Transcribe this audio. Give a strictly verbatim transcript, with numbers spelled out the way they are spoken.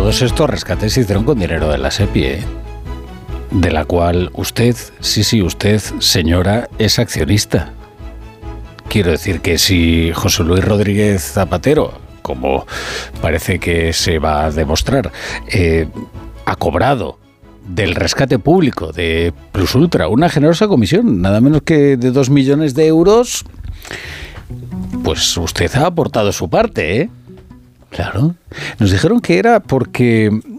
todos estos rescates se hicieron con dinero de la SEPI, ¿eh? De la cual usted, sí, sí, usted, señora, es accionista. Quiero decir que si José Luis Rodríguez Zapatero, como parece que se va a demostrar, eh, ha cobrado del rescate público de Plus Ultra una generosa comisión, nada menos que de dos millones de euros, pues usted ha aportado su parte, ¿eh? Claro. Nos dijeron que era porque